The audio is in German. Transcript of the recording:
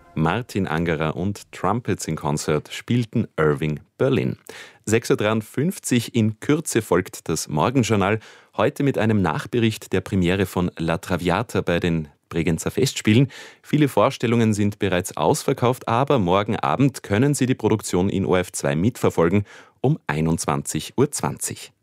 Martin Angerer und Trumpets in Concert spielten Irving Berlin. 6.53 Uhr, in Kürze folgt das Morgenjournal. Heute mit einem Nachbericht der Premiere von La Traviata bei den Bregenzer Festspielen. Viele Vorstellungen sind bereits ausverkauft, aber morgen Abend können Sie die Produktion in ORF 2 mitverfolgen um 21.20 Uhr.